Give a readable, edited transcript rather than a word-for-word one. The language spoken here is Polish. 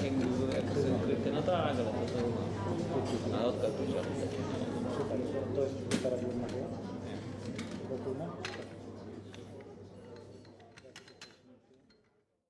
jak no tak, ale to na odkaz to To jest teraz jednak